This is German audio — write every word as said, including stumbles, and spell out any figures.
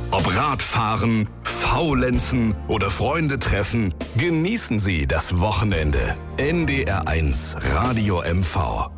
Ob Radfahren, Faulenzen oder Freunde treffen, genießen Sie das Wochenende. N D R eins Radio M V.